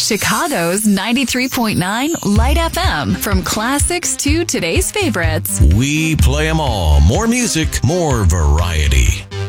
Chicago's 93.9 Light FM. From classics to today's favorites. We play them all. More music, more variety.